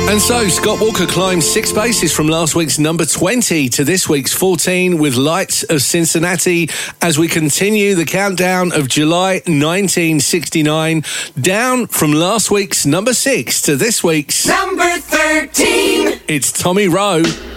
And so, Scott Walker climbed 6 spaces from last week's number 20 to this week's 14 with Lights of Cincinnati as we continue the countdown of July 1969, down from last week's number 6 to this week's number 13. It's Tommy Rowe.